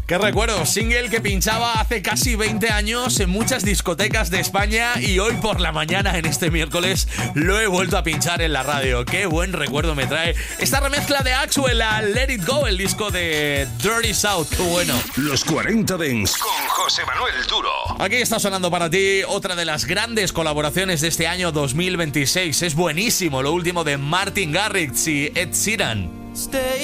Qué recuerdo, single que pinchaba hace casi 20 años en muchas discotecas de España y hoy por la mañana, en este miércoles, lo he vuelto a pinchar en la radio. Qué buen recuerdo me trae esta remezcla de Axwell a Let It Go, el disco de Dirty South. Qué bueno. Los 40 Dents con José Manuel Duro. Aquí está sonando para ti otra de las grandes colaboraciones de este año 2026. Es buenísimo lo último de Martin Garrix y Ed Sheeran.